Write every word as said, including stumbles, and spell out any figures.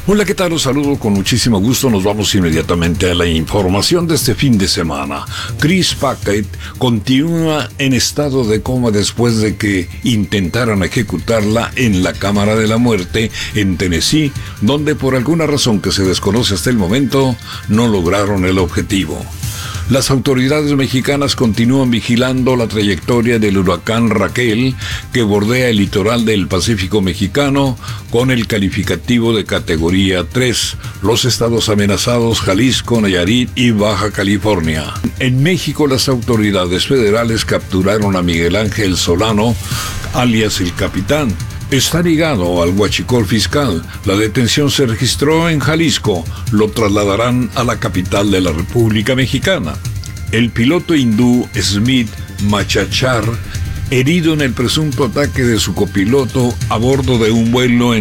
Hola, ¿qué tal? Los saludo con muchísimo gusto. Nos vamos inmediatamente a la información de este fin de semana. Chris Packard continúa en estado de coma después de que intentaran ejecutarla en la Cámara de la Muerte en Tennessee, donde por alguna razón que se desconoce hasta el momento, no lograron el objetivo. Las autoridades mexicanas continúan vigilando la trayectoria del huracán Raquel, que bordea el litoral del Pacífico mexicano con el calificativo de categoría tres. Los estados amenazados: Jalisco, Nayarit y Baja California. En México, las autoridades federales capturaron a Miguel Ángel Solano, alias El Capitán. Está ligado al huachicol fiscal. La detención se registró en Jalisco. Lo trasladarán a la capital de la República Mexicana. El piloto hindú Smith Machachar, herido en el presunto ataque de su copiloto a bordo de un vuelo en